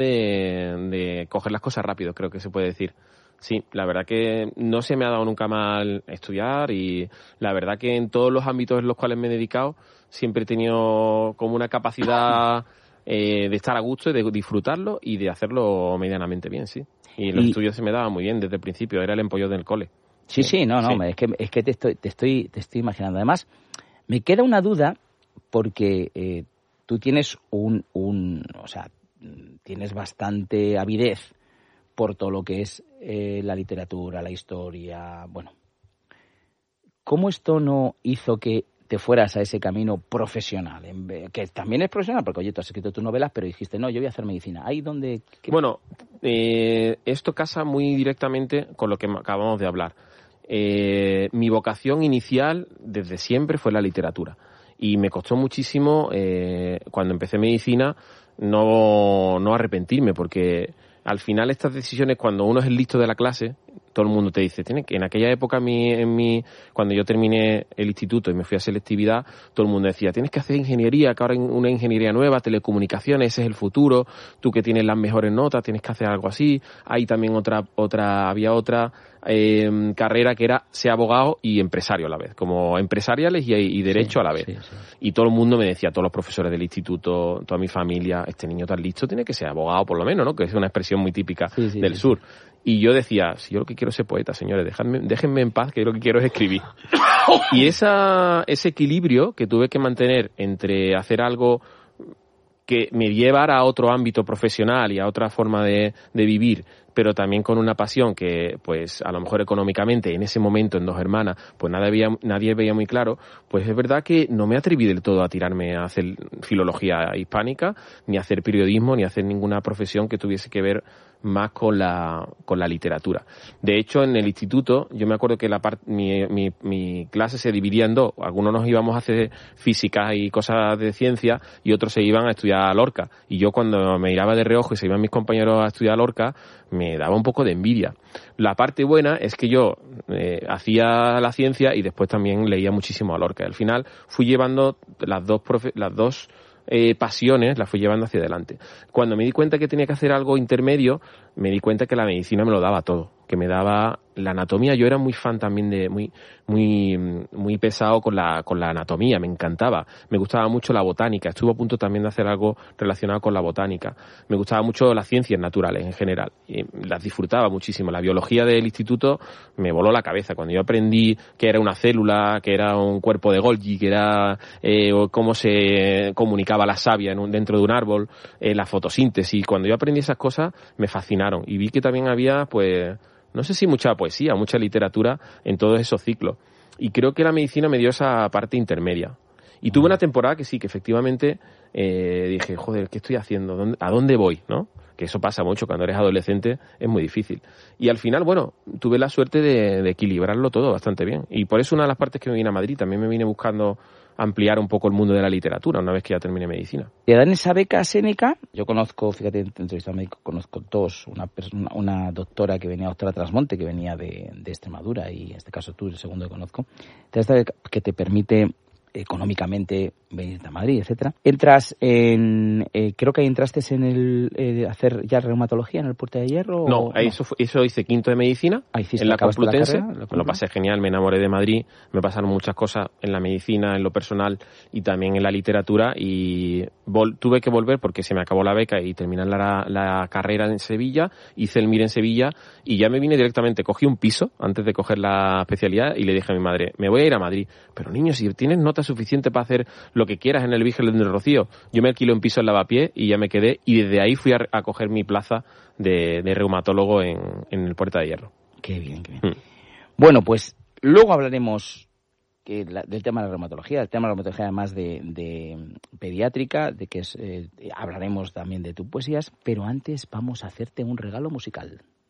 de coger las cosas rápido, creo que se puede decir. Sí, la verdad que no se me ha dado nunca mal estudiar y la verdad que en todos los ámbitos en los cuales me he dedicado siempre he tenido como una capacidad de estar a gusto y de disfrutarlo y de hacerlo medianamente bien, sí. Y los estudios se me daban muy bien desde el principio, era el empollón del cole. Sí, no, es que te estoy imaginando. Además, me queda una duda porque tú tienes o sea, tienes bastante avidez por todo lo que es la literatura, la historia, bueno. ¿Cómo esto no hizo que te fueras a ese camino profesional? Que también es profesional, porque oye, tú has escrito tus novelas, pero dijiste, no, yo voy a hacer medicina. ¿Ahí donde? Bueno, esto casa muy directamente con lo que acabamos de hablar. Mi vocación inicial, desde siempre, fue la literatura. Y me costó muchísimo, cuando empecé medicina, no arrepentirme, porque al final estas decisiones, cuando uno es el listo de la clase, todo el mundo te dice, en aquella época cuando yo terminé el instituto y me fui a selectividad, todo el mundo decía, tienes que hacer ingeniería, que ahora hay una ingeniería nueva, telecomunicaciones, ese es el futuro, tú que tienes las mejores notas, tienes que hacer algo así. Hay también había otra carrera que era ser abogado y empresario a la vez, como empresariales y derecho a la vez. Sí. Y todo el mundo me decía, todos los profesores del instituto, toda mi familia, este niño tan listo tiene que ser abogado por lo menos, ¿no? Que es una expresión muy típica del sur. Y yo decía, si yo lo que quiero es ser poeta, señores, déjenme en paz, que yo lo que quiero es escribir. Y ese equilibrio que tuve que mantener entre hacer algo que me llevara a otro ámbito profesional y a otra forma de vivir, pero también con una pasión que, pues, a lo mejor económicamente, en ese momento, en Dos Hermanas, pues nadie veía muy claro, pues es verdad que no me atreví del todo a tirarme a hacer filología hispánica, ni a hacer periodismo, ni a hacer ninguna profesión que tuviese que ver más con la literatura. De hecho, en el instituto, yo me acuerdo que mi clase se dividía en dos. Algunos nos íbamos a hacer física y cosas de ciencia y otros se iban a estudiar a Lorca. Y yo, cuando me miraba de reojo y se iban mis compañeros a estudiar a Lorca, me daba un poco de envidia. La parte buena es que yo hacía la ciencia y después también leía muchísimo a Lorca. Al final fui llevando las dos pasiones, las fui llevando hacia adelante. Cuando me di cuenta que tenía que hacer algo intermedio, me di cuenta que la medicina me lo daba todo, que me daba la anatomía. Yo era muy fan también de muy pesado con la anatomía, me encantaba. Me gustaba mucho la botánica, estuve a punto también de hacer algo relacionado con la botánica. Me gustaba mucho las ciencias naturales en general, y las disfrutaba muchísimo. La biología del instituto me voló la cabeza cuando yo aprendí que era una célula, que era un cuerpo de Golgi, que era cómo se comunicaba la savia dentro de un árbol, la fotosíntesis. Cuando yo aprendí esas cosas me fascinaron y vi que también había, pues, no sé si mucha poesía, mucha literatura en todos esos ciclos. Y creo que la medicina me dio esa parte intermedia. Y tuve una temporada que sí, que efectivamente dije, joder, ¿qué estoy haciendo? ¿A dónde voy? ¿No? Que eso pasa mucho, cuando eres adolescente es muy difícil. Y al final, bueno, tuve la suerte de equilibrarlo todo bastante bien. Y por eso una de las partes que me vine a Madrid, también me vine buscando ampliar un poco el mundo de la literatura una vez que ya terminé medicina. Te dan esa beca Séneca. Yo conozco, fíjate, en entrevista al médico, conozco dos, una doctora que venía, doctora Trasmonte, que venía de Extremadura, y en este caso tú, el segundo que conozco. Te da esta beca que te permite económicamente venir a Madrid, etcétera. Entras creo que ahí entraste en el hacer ya reumatología en el Puerta de Hierro. No, eso hice quinto de medicina en la Complutense. Lo pasé genial, me enamoré de Madrid, me pasaron muchas cosas en la medicina, en lo personal y también en la literatura, y tuve que volver porque se me acabó la beca y terminé la carrera en Sevilla, hice el MIR en Sevilla y ya me vine directamente, cogí un piso antes de coger la especialidad y le dije a mi madre, me voy a ir a Madrid. Pero niño, si tienes nota suficiente para hacer lo que quieras en el Virgen del Rocío. Yo me alquilé un piso en Lavapiés y ya me quedé, y desde ahí fui a coger mi plaza de reumatólogo en el Puerta de Hierro. Qué bien, qué bien. Bueno, pues luego hablaremos del tema de la reumatología, además de pediátrica, de que hablaremos también de tus poesías, pero antes vamos a hacerte un regalo musical.